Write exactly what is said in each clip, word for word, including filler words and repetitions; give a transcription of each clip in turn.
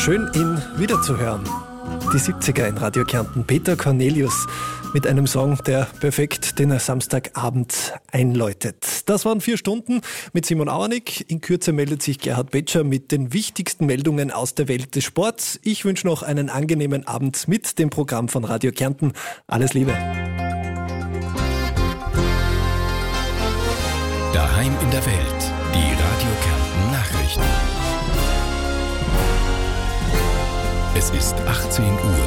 Schön, ihn wiederzuhören. Die siebziger in Radio Kärnten. Peter Cornelius mit einem Song, der perfekt den Samstagabend einläutet. Das waren vier Stunden mit Simon Auernick. In Kürze meldet sich Gerhard Betscher mit den wichtigsten Meldungen aus der Welt des Sports. Ich wünsche noch einen angenehmen Abend mit dem Programm von Radio Kärnten. Alles Liebe. Daheim in der Welt. Die Radio Kärnten Nachrichten. Es ist achtzehn Uhr.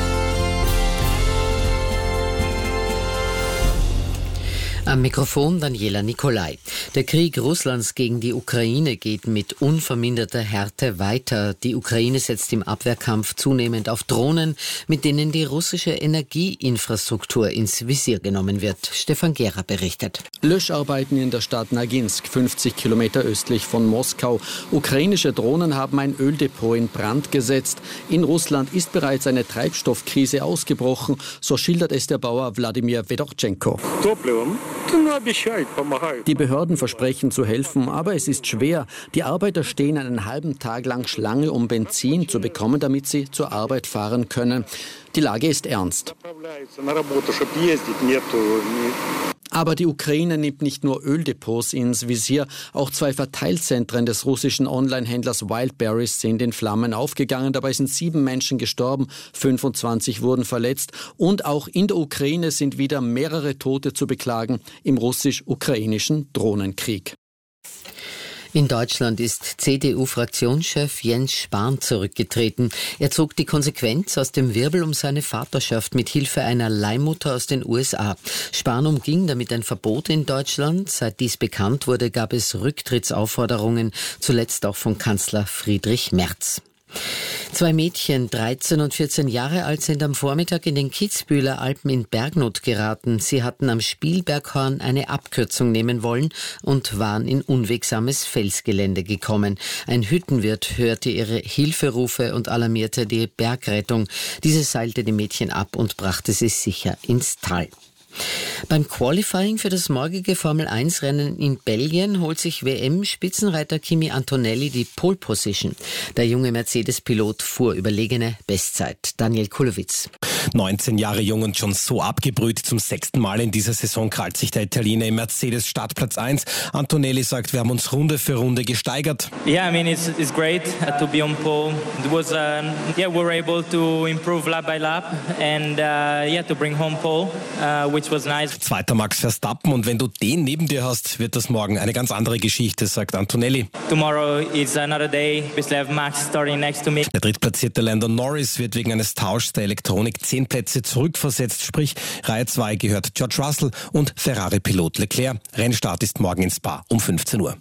Am Mikrofon Daniela Nicolai. Der Krieg Russlands gegen die Ukraine geht mit unverminderter Härte weiter. Die Ukraine setzt im Abwehrkampf zunehmend auf Drohnen, mit denen die russische Energieinfrastruktur ins Visier genommen wird. Stefan Gera berichtet. Löscharbeiten in der Stadt Naginsk, fünfzig Kilometer östlich von Moskau. Ukrainische Drohnen haben ein Öldepot in Brand gesetzt. In Russland ist bereits eine Treibstoffkrise ausgebrochen, so schildert es der Bauer Wladimir Fedorchenko. Die Behörden versprechen zu helfen, aber es ist schwer. Die Arbeiter stehen einen halben Tag lang Schlange, um Benzin zu bekommen, damit sie zur Arbeit fahren können. Die Lage ist ernst. Aber die Ukraine nimmt nicht nur Öldepots ins Visier, auch zwei Verteilzentren des russischen Online-Händlers Wildberries sind in Flammen aufgegangen. Dabei sind sieben Menschen gestorben, fünfundzwanzig wurden verletzt. Und auch in der Ukraine sind wieder mehrere Tote zu beklagen im russisch-ukrainischen Drohnenkrieg. In Deutschland ist C D U-Fraktionschef Jens Spahn zurückgetreten. Er zog die Konsequenz aus dem Wirbel um seine Vaterschaft mit Hilfe einer Leihmutter aus den U S A. Spahn umging damit ein Verbot in Deutschland. Seit dies bekannt wurde, gab es Rücktrittsaufforderungen, zuletzt auch von Kanzler Friedrich Merz. Zwei Mädchen, dreizehn und vierzehn Jahre alt, sind am Vormittag in den Kitzbüheler Alpen in Bergnot geraten. Sie hatten am Spielberghorn eine Abkürzung nehmen wollen und waren in unwegsames Felsgelände gekommen. Ein Hüttenwirt hörte ihre Hilferufe und alarmierte die Bergrettung. Diese seilte die Mädchen ab und brachte sie sicher ins Tal. Beim Qualifying für das morgige Formel eins Rennen in Belgien holt sich W M-Spitzenreiter Kimi Antonelli die Pole Position. Der junge Mercedes-Pilot fuhr überlegene Bestzeit. Daniel Kulowitz. neunzehn Jahre jung und schon so abgebrüht. Zum sechsten Mal in dieser Saison krallt sich der Italiener im Mercedes Startplatz eins. Antonelli sagt, wir haben uns Runde für Runde gesteigert. Yeah, I mean it's it's great to be on pole. It was um, yeah, we were able to improve lap by lap and uh, yeah, to bring home pole, uh, which was nice. Zweiter Max Verstappen, und wenn du den neben dir hast, wird das morgen eine ganz andere Geschichte, sagt Antonelli. Tomorrow is another day. We still have Max starting next to me. Der drittplatzierte Lando Norris wird wegen eines Tauschs der Elektronik zehn Plätze zurückversetzt, sprich Reihe zwei gehört George Russell und Ferrari-Pilot Leclerc. Rennstart ist morgen in Spa um fünfzehn Uhr.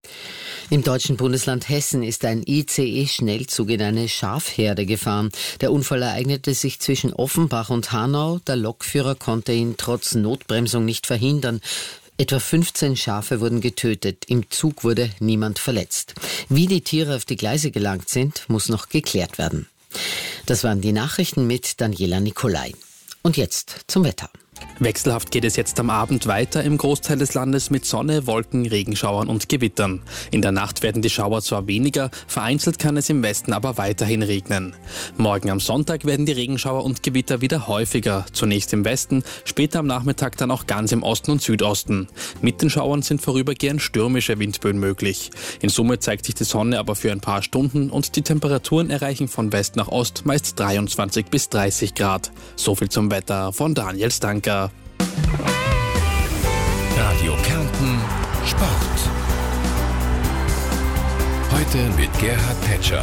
Im deutschen Bundesland Hessen ist ein I C E-Schnellzug in eine Schafherde gefahren. Der Unfall ereignete sich zwischen Offenbach und Hanau. Der Lokführer konnte ihn trotz Notbremsung nicht verhindern. Etwa fünfzehn Schafe wurden getötet. Im Zug wurde niemand verletzt. Wie die Tiere auf die Gleise gelangt sind, muss noch geklärt werden. Das waren die Nachrichten mit Daniela Nicolai. Und jetzt zum Wetter. Wechselhaft geht es jetzt am Abend weiter im Großteil des Landes mit Sonne, Wolken, Regenschauern und Gewittern. In der Nacht werden die Schauer zwar weniger, vereinzelt kann es im Westen aber weiterhin regnen. Morgen am Sonntag werden die Regenschauer und Gewitter wieder häufiger, zunächst im Westen, später am Nachmittag dann auch ganz im Osten und Südosten. Mit den Schauern sind vorübergehend stürmische Windböen möglich. In Summe zeigt sich die Sonne aber für ein paar Stunden und die Temperaturen erreichen von West nach Ost meist dreiundzwanzig bis dreißig Grad. So viel zum Wetter von Daniel Stanker. Radio Kärnten Sport. Heute mit Gerhard Betscher.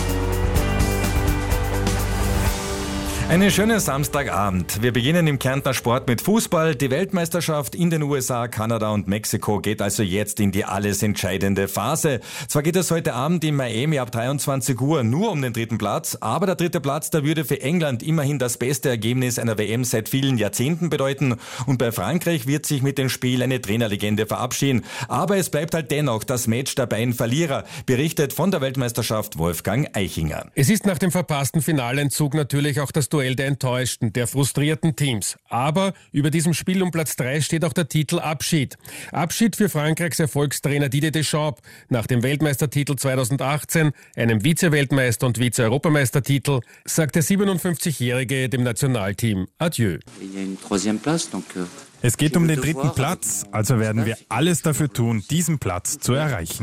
Einen schönen Samstagabend. Wir beginnen im Kärntner Sport mit Fußball. Die Weltmeisterschaft in den U S A, Kanada und Mexiko geht also jetzt in die alles entscheidende Phase. Zwar geht es heute Abend in Miami ab dreiundzwanzig Uhr nur um den dritten Platz, aber der dritte Platz, der würde für England immerhin das beste Ergebnis einer W M seit vielen Jahrzehnten bedeuten. Und bei Frankreich wird sich mit dem Spiel eine Trainerlegende verabschieden. Aber es bleibt halt dennoch das Match der beiden Verlierer, berichtet von der Weltmeisterschaft Wolfgang Eichinger. Es ist nach dem verpassten Finalentzug natürlich auch das Duell Duell der enttäuschten, der frustrierten Teams. Aber über diesem Spiel um Platz drei steht auch der Titel Abschied. Abschied für Frankreichs Erfolgstrainer Didier Deschamps nach dem Weltmeistertitel zweitausendachtzehn, einem Vize-Weltmeister- und Vize-Europameistertitel, sagt der siebenundfünfzigjährige dem Nationalteam Adieu. Es geht um den dritten Platz, also werden wir alles dafür tun, diesen Platz zu erreichen.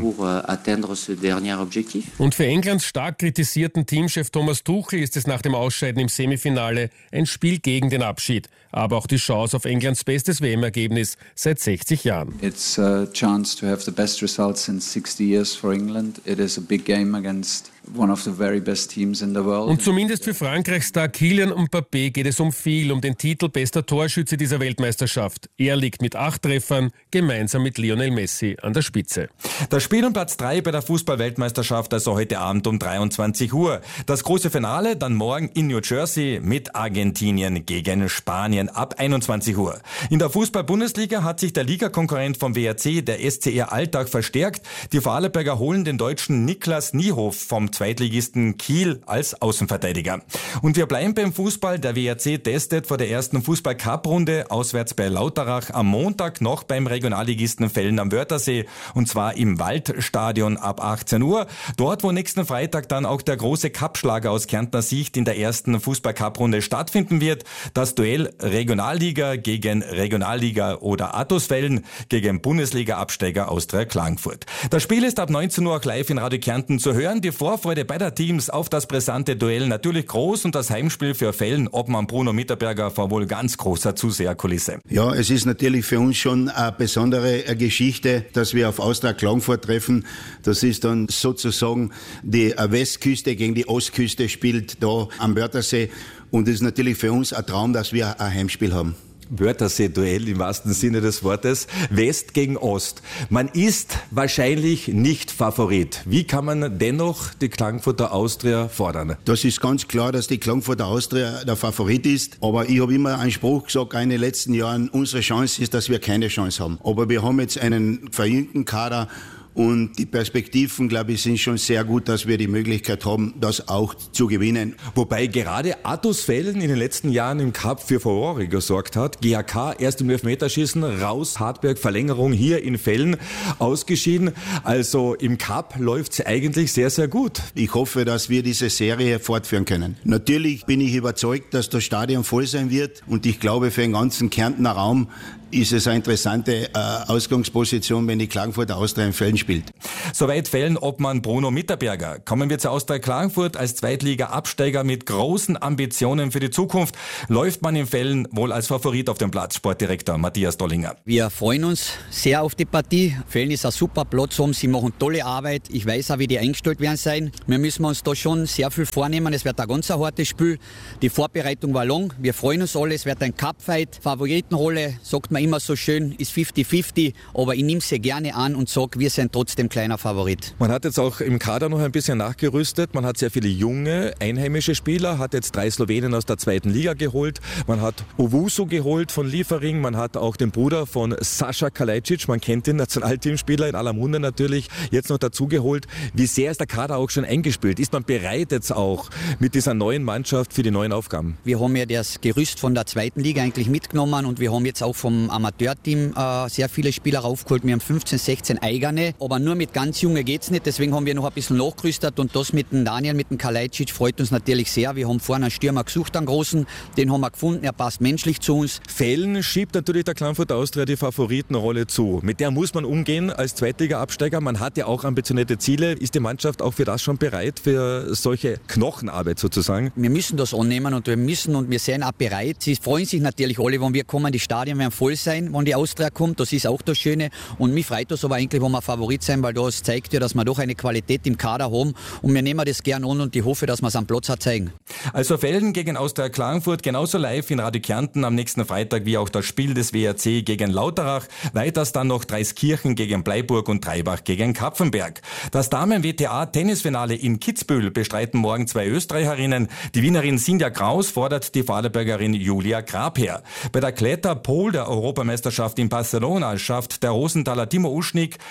Und für Englands stark kritisierten Teamchef Thomas Tuchel ist es nach dem Ausscheiden im Semifinale ein Spiel gegen den Abschied, aber auch die Chance auf Englands bestes W M-Ergebnis seit sechzig Jahren. It's a chance to have the best results in sixty years for England. It is a big game against one of the very best teams in the world. Und zumindest für Frankreichs-Star Kylian Mbappé geht es um viel, um den Titel bester Torschütze dieser Weltmeisterschaft. Er liegt mit acht Treffern gemeinsam mit Lionel Messi an der Spitze. Das Spiel um Platz drei bei der Fußball-Weltmeisterschaft also heute Abend um dreiundzwanzig Uhr. Das große Finale dann morgen in New Jersey mit Argentinien gegen Spanien ab einundzwanzig Uhr. In der Fußball-Bundesliga hat sich der Ligakonkurrent vom W R C, der S C R Alltag, verstärkt. Die Vorarlberger holen den Deutschen Niklas Niehoff vom Zweitligisten Kiel als Außenverteidiger. Und wir bleiben beim Fußball. Der W R C testet vor der ersten Fußball-Cup-Runde auswärts bei Lauterach am Montag noch beim Regionalligisten Vellen am Wörthersee, und zwar im Waldstadion ab achtzehn Uhr. Dort, wo nächsten Freitag dann auch der große Cup-Schlager aus Kärntner Sicht in der ersten Fußball-Cup-Runde stattfinden wird. Das Duell Regionalliga gegen Regionalliga oder Atos Vellen gegen Bundesliga-Absteiger Austria Klagenfurt. Das Spiel ist ab neunzehn Uhr auch live in Radio Kärnten zu hören. Die Vorfreude beider Teams auf das brisante Duell natürlich groß, und das Heimspiel für Vellen Obmann Bruno Mitterberger vor wohl ganz großer Zuseherkulisse. Ja, es ist natürlich für uns schon eine besondere Geschichte, dass wir auf Austria Klagenfurt treffen. Das ist dann sozusagen die Westküste gegen die Ostküste, spielt da am Wörthersee, und es ist natürlich für uns ein Traum, dass wir ein Heimspiel haben. Wörthersee-Duell im wahrsten Sinne des Wortes. West gegen Ost. Man ist wahrscheinlich nicht Favorit. Wie kann man dennoch die Klagenfurter Austria fordern? Das ist ganz klar, dass die Klagenfurter Austria der Favorit ist. Aber ich habe immer einen Spruch gesagt, in den letzten Jahren, unsere Chance ist, dass wir keine Chance haben. Aber wir haben jetzt einen verjüngten Kader. Und die Perspektiven, glaube ich, sind schon sehr gut, dass wir die Möglichkeit haben, das auch zu gewinnen. Wobei gerade Atos Vellen in den letzten Jahren im Cup für Furore gesorgt hat. G A K erst im Elfmeterschießen, raus, Hartberg, Verlängerung hier in Vellen, ausgeschieden. Also im Cup läuft's eigentlich sehr, sehr gut. Ich hoffe, dass wir diese Serie fortführen können. Natürlich bin ich überzeugt, dass das Stadion voll sein wird, und ich glaube, für den ganzen Kärntner Raum ist es eine interessante äh, Ausgangsposition, wenn die Klagenfurter Austria in Vellen spielt. Soweit Vellen Obmann Bruno Mitterberger. Kommen wir zur Austria Klagenfurt als Zweitliga-Absteiger mit großen Ambitionen für die Zukunft. Läuft man in Vellen wohl als Favorit auf dem Platz, Sportdirektor Matthias Dollinger. Wir freuen uns sehr auf die Partie. Vellen ist ein super Platz, sie machen tolle Arbeit. Ich weiß auch, wie die eingestellt werden sein. Wir müssen uns da schon sehr viel vornehmen. Es wird ein ganz hartes Spiel. Die Vorbereitung war lang. Wir freuen uns alle. Es wird ein Cup-Fight. Favoritenrolle, sagt man immer so schön, ist fünfzig fünfzig, aber ich nehme sie gerne an und sage, wir sind trotzdem kleiner Favorit. Man hat jetzt auch im Kader noch ein bisschen nachgerüstet. Man hat sehr viele junge, einheimische Spieler, hat jetzt drei Slowenen aus der zweiten Liga geholt. Man hat Owusu geholt von Liefering, man hat auch den Bruder von Sascha Kalajdzic, man kennt den Nationalteamspieler in aller Munde natürlich, jetzt noch dazu geholt. Wie sehr ist der Kader auch schon eingespielt? Ist man bereit jetzt auch mit dieser neuen Mannschaft für die neuen Aufgaben? Wir haben ja das Gerüst von der zweiten Liga eigentlich mitgenommen, und wir haben jetzt auch vom Amateurteam äh, sehr viele Spieler raufgeholt. Wir haben fünfzehn, sechzehn eigene, aber nur mit ganz Jungen geht's nicht. Deswegen haben wir noch ein bisschen nachgerüstet, und das mit dem Daniel, mit dem Kalajdzic freut uns natürlich sehr. Wir haben vorne einen Stürmer gesucht, einen großen, den haben wir gefunden, er passt menschlich zu uns. Vellen schiebt natürlich der Klagenfurter Austria die Favoritenrolle zu. Mit der muss man umgehen als Zweitliga-Absteiger. Man hat ja auch ambitionierte Ziele. Ist die Mannschaft auch für das schon bereit, für solche Knochenarbeit sozusagen? Wir müssen das annehmen, und wir müssen und wir sind auch bereit. Sie freuen sich natürlich alle, wenn wir kommen, die Stadien werden voll sein, wenn die Austria kommt. Das ist auch das Schöne, und mich freut das aber eigentlich, wenn wir Favorit sein, weil das zeigt ja, dass wir doch eine Qualität im Kader haben, und wir nehmen das gern an, und ich hoffe, dass wir es am Platz auch zeigen. Also Vellen gegen Austria Klagenfurt genauso live in Radio Kärnten am nächsten Freitag wie auch das Spiel des W R C gegen Lauterach. Weiters dann noch Dreiskirchen gegen Bleiburg und Treibach gegen Kapfenberg. Das Damen-W T A-Tennisfinale in Kitzbühel bestreiten morgen zwei Österreicherinnen. Die Wienerin Sinja Kraus fordert die Vorarlbergerin Julia Grabherr. Bei der Kletterpole der Europameisterschaft in Barcelona schafft der Rosenthaler Timo Uschnik als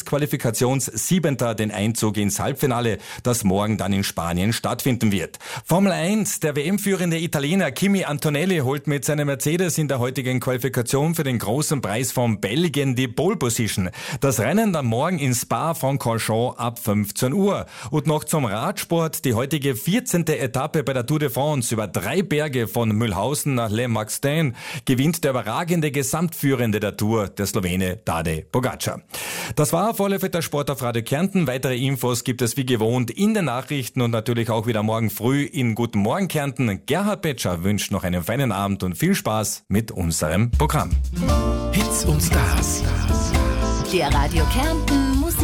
als Qualifikations-Siebenter den Einzug ins Halbfinale, das morgen dann in Spanien stattfinden wird. Formel eins, der W M-führende Italiener Kimi Antonelli holt mit seinem Mercedes in der heutigen Qualifikation für den großen Preis von Belgien die Pole Position. Das Rennen dann morgen in Spa-Francorchamps ab fünfzehn Uhr. Und noch zum Radsport, die heutige vierzehnte Etappe bei der Tour de France über drei Berge von Mühlhausen nach Le Maxtain gewinnt der überragende Gesamtführende der Tour, der Slowene Tadej Pogačar. Das war auf alle Fälle der Sport auf Radio Kärnten. Weitere Infos gibt es wie gewohnt in den Nachrichten und natürlich auch wieder morgen früh in Guten Morgen Kärnten. Gerhard Petscher wünscht noch einen feinen Abend und viel Spaß mit unserem Programm. Hits und Stars. Der Radio Kärnten